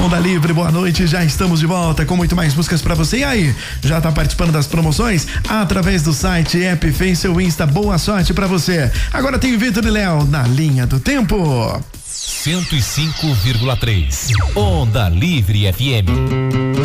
Onda Livre, boa noite, já estamos de volta com muito mais músicas pra você. E aí, já tá participando das promoções? Através do site, app, Face ou Insta, boa sorte pra você. Agora tem Vitor e Léo na linha do tempo. 105,3 Onda Livre FM.